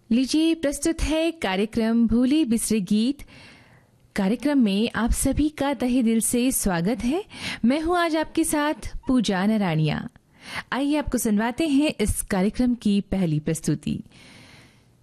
लीजिए प्रस्तुत है कार्यक्रम भूले बिसरे गीत। कार्यक्रम में आप सभी का तहे दिल से स्वागत है। मैं हूं आज आपके साथ पूजा नराणिया। आइए आपको सुनवाते हैं इस कार्यक्रम की पहली प्रस्तुति।